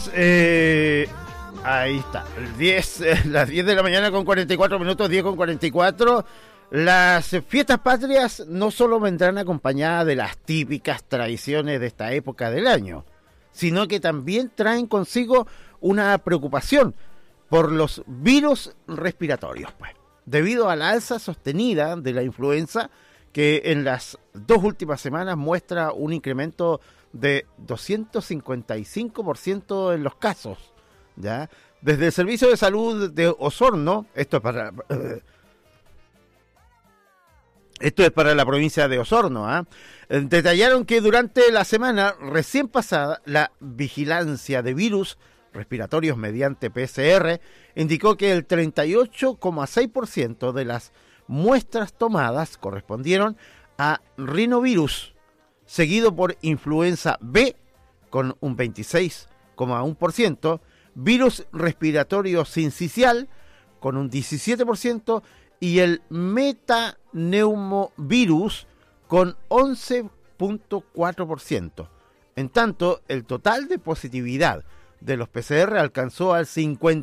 Eh, Ahí está, las 10 de la mañana con 44 minutos, 10 con 44. Las fiestas patrias no solo vendrán acompañadas de las típicas tradiciones de esta época del año, sino que también traen consigo una preocupación por los virus respiratorios, pues, debido a la alza sostenida de la influenza, que en las 2 últimas semanas muestra un incremento de 255% en los casos, ¿ya? Desde el Servicio de Salud de Osorno, esto es para la provincia de Osorno, detallaron que durante la semana recién pasada, la vigilancia de virus respiratorios mediante PCR indicó que el 38,6% de las muestras tomadas correspondieron a rinovirus, seguido por influenza B con un 26,1%, virus respiratorio sincicial con un 17% y el metaneumovirus con 11,4%. En tanto, el total de positividad de los PCR alcanzó al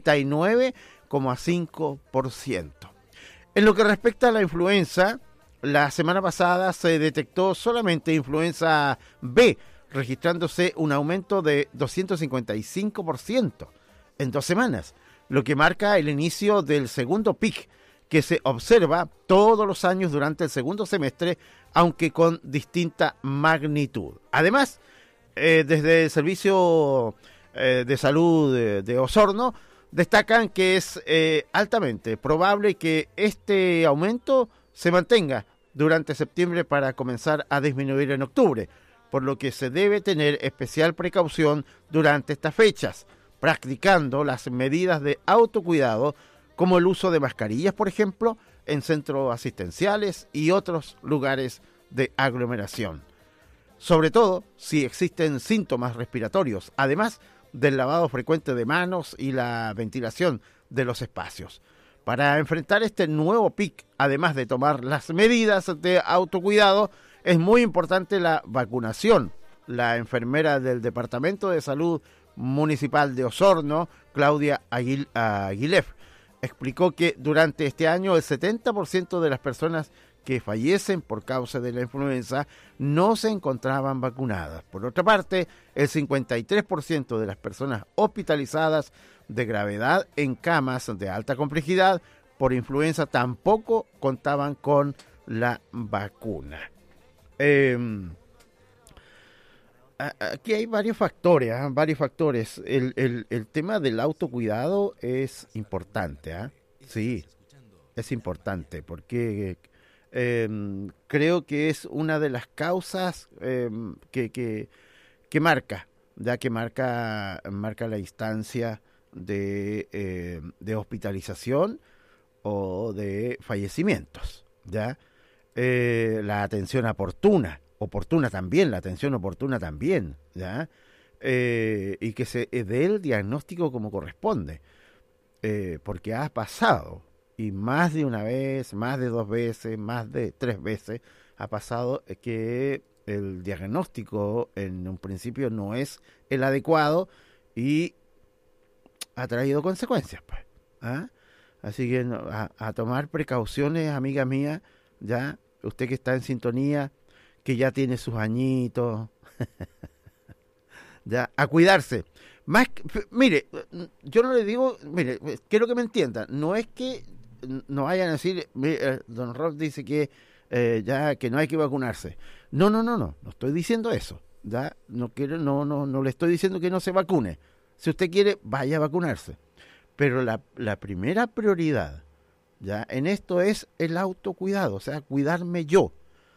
59,5%. En lo que respecta a la influenza, la semana pasada se detectó solamente influenza B, registrándose un aumento de 255% en 2 semanas, lo que marca el inicio del segundo pic que se observa todos los años durante el segundo semestre, aunque con distinta magnitud. Además, desde el Servicio de Salud de Osorno destacan que es altamente probable que este aumento se mantenga durante septiembre para comenzar a disminuir en octubre, por lo que se debe tener especial precaución durante estas fechas, practicando las medidas de autocuidado como el uso de mascarillas, por ejemplo, en centros asistenciales y otros lugares de aglomeración. Sobre todo si existen síntomas respiratorios, además del lavado frecuente de manos y la ventilación de los espacios. Para enfrentar este nuevo pic, además de tomar las medidas de autocuidado, es muy importante la vacunación. La enfermera del Departamento de Salud Municipal de Osorno, Claudia Aguilef, explicó que durante este año el 70% de las personas que fallecen por causa de la influenza no se encontraban vacunadas. Por otra parte, el 53% de las personas hospitalizadas de gravedad en camas de alta complejidad por influenza tampoco contaban con la vacuna. Aquí hay varios factores, varios factores. El tema del autocuidado es importante, Sí, es importante porque creo que es una de las causas que marca, ya que marca la instancia de hospitalización o de fallecimientos, ¿ya? La atención oportuna también, la atención oportuna también, ¿ya? Y que se dé el diagnóstico como corresponde, porque ha pasado, y más de una vez, más de 2 veces, más de 3 veces, ha pasado que el diagnóstico en un principio no es el adecuado y ha traído consecuencias, pues. Así que a tomar precauciones, amiga mía, ya, usted que está en sintonía, que ya tiene sus añitos, ya, a cuidarse. Mire, yo no le digo, mire, quiero que me entiendan, no es que no vayan a decir, don Rob dice que ya que no hay que vacunarse. No estoy diciendo eso, ya, no le estoy diciendo que no se vacune. Si usted quiere, vaya a vacunarse. Pero la primera prioridad, ya, en esto es el autocuidado, o sea, cuidarme yo.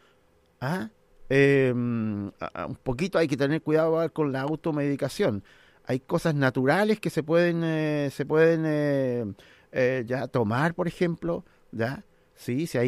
Un poquito hay que tener cuidado con la automedicación. Hay cosas naturales que se pueden ya tomar, por ejemplo, ya, sí, si hay